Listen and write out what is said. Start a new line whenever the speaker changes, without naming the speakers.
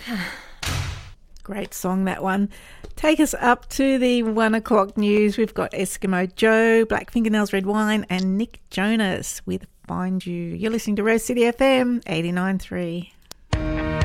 Great song, that one. Take us up to the 1 o'clock news. We've got Eskimo Joe, Black Fingernails Red Wine, and Nick Jonas with Find You. You're listening to Rose City FM 89.3.